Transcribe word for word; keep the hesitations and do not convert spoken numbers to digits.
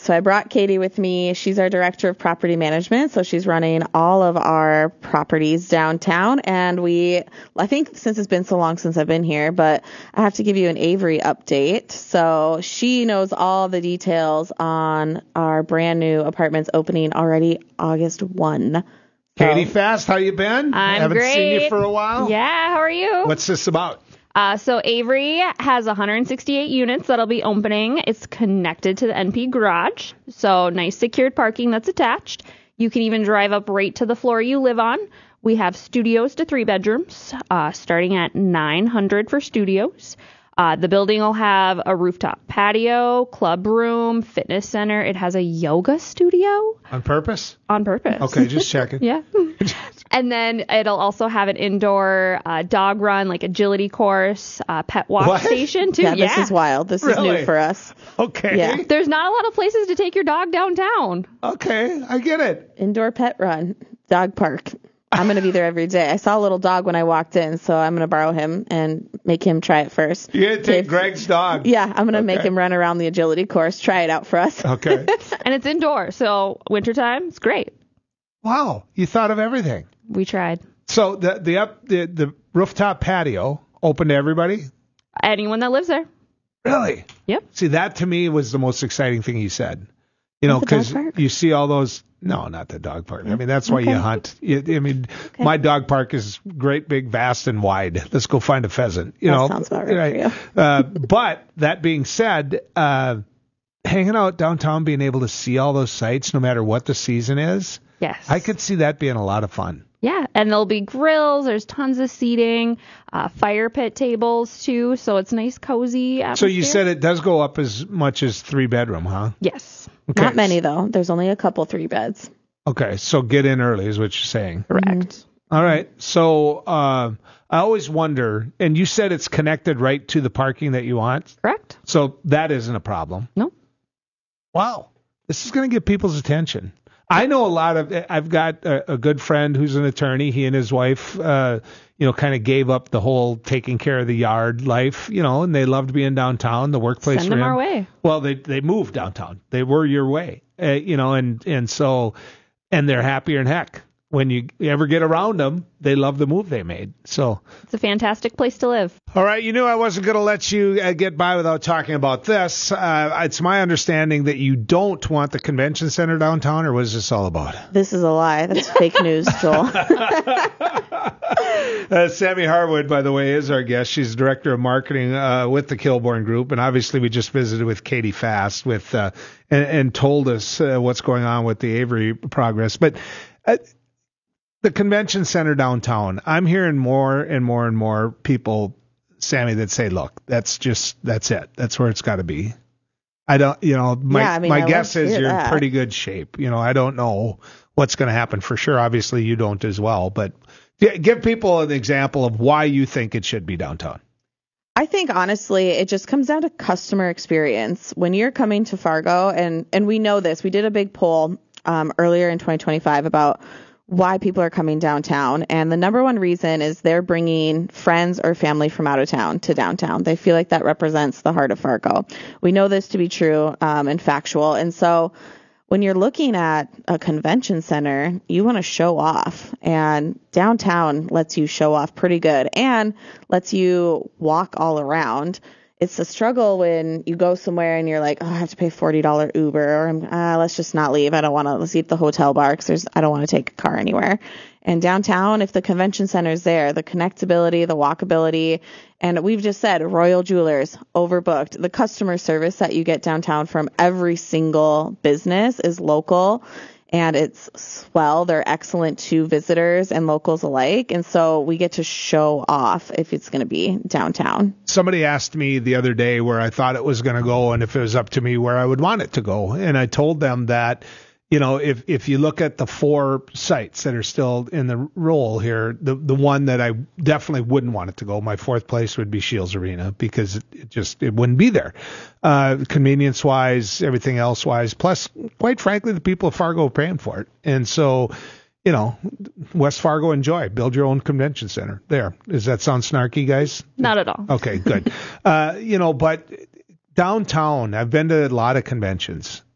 so I brought Katie with me. She's our director of property management, so she's running all of our properties downtown. And we, I think since it's been so long since I've been here, but I have to give you an Avery update. So she knows all the details on our brand new apartments opening already August first. Katie Fast, how you been? I'm Haven't great. seen you for a while. Yeah, how are you? What's this about? Uh, so Avery has one hundred sixty-eight units that'll be opening. It's connected to the N P garage, so nice secured parking that's attached. You can even drive up right to the floor you live on. We have studios to three bedrooms, uh, starting at nine hundred for studios. Uh, the building will have a rooftop patio, club room, fitness center. It has a yoga studio. On purpose? On purpose. Okay, just checking. Yeah. And then it'll also have an indoor uh, dog run, like agility course, uh, pet walk What? station too. Yeah, Yeah, this is wild. This is Really? new for us. Okay. Yeah. There's not a lot of places to take your dog downtown. Okay, I get it. Indoor pet run, dog park. I'm going to be there every day. I saw a little dog when I walked in, so I'm going to borrow him and make him try it first. You gotta take If- Greg's dog. Yeah, I'm going to Okay. make him run around the agility course, try it out for us. Okay. And it's indoor, so wintertime, it's great. Wow, you thought of everything. We tried. So the the up the, the rooftop patio open to everybody? Anyone that lives there. Really? Yep. See, that to me was the most exciting thing you said. You know, The dog because park? you see all those. No, not the dog park. I mean, that's why Okay. you hunt. You, I mean, my dog park is great, big, vast, and wide. Let's go find a pheasant. You That know, sounds about right for you. uh, but that being said, uh, hanging out downtown, being able to see all those sights, no matter what the season is, Yes. I could see that being a lot of fun. Yeah, and there'll be grills. There's tons of seating, uh, fire pit tables too, so it's nice, cozy So atmosphere. you said it does go up as much as three bedroom, huh? Yes. Okay. Not many, though. There's only a couple three beds. Okay, so get in early is what you're saying. Correct. All right. So uh, I always wonder, and you said it's connected right to the parking that you want, Correct? so that isn't a problem. No. Wow, this is going to get people's attention. I know a lot of. I've got a, a good friend who's an attorney. He and his wife, uh, you know, kind of gave up the whole taking care of the yard life, you know, and they loved being downtown. The workplace Send for them him. our way. Well, they they moved downtown. They were your way, uh, you know, and and so and they're happier than heck. When you ever get around them, they love the move they made. So, It's a fantastic place to live. all right, you knew I wasn't going to let you uh, get by without talking about this. Uh, it's my understanding that you don't want the convention center downtown, or what is this all about? This is a lie. That's fake news, Joel. Uh, Sammy Harwood, by the way, is our guest. She's director of marketing uh, with the Kilborn Group, and obviously we just visited with Katie Fast with uh, and, and told us uh, what's going on with the Avery progress. But uh, the convention center downtown, I'm hearing more and more and more people, Sammy, that say, "Look, that's just that's it. That's where it's got to be." I don't, you know, my Yeah, I mean, my I guess love to is hear you're in that. pretty good shape. You know, I don't know what's going to happen for sure. Obviously, you don't as well, but g- give people an example of why you think it should be downtown. I think honestly, it just comes down to customer experience. When you're coming to Fargo, and and we know this, we did a big poll um, earlier in twenty twenty-five about why people are coming downtown, and the number one reason is they're bringing friends or family from out of town to downtown. They feel like that represents the heart of Fargo. We know this to be true um, and factual, and so when you're looking at a convention center, you want to show off, and downtown lets you show off pretty good and lets you walk all around. It's a struggle when you go somewhere and you're like, oh, I have to pay forty dollars Uber, or uh, let's just not leave. I don't want to, let's eat at the hotel bar because there's, I don't want to take a car anywhere. And downtown, if the convention center's there, the connectability, the walkability, and we've just said Royal Jewelers, overbooked. The customer service that you get downtown from every single business is local, and it's swell. They're excellent to visitors and locals alike. And so we get to show off if it's going to be downtown. Somebody asked me the other day where I thought it was going to go, and if it was up to me, where I would want it to go. And I told them that, you know, if if you look at the four sites that are still in the roll here, the the one that I definitely wouldn't want it to go, my fourth place would be Shields Arena, because it, it just it wouldn't be there, uh, convenience wise, everything else wise. Plus, quite frankly, the people of Fargo are paying for it, and so, you know, West Fargo, enjoy, build your own convention center. There, does that sound snarky, guys? Not at all. Okay, good. uh, you know, but downtown, I've been to a lot of conventions.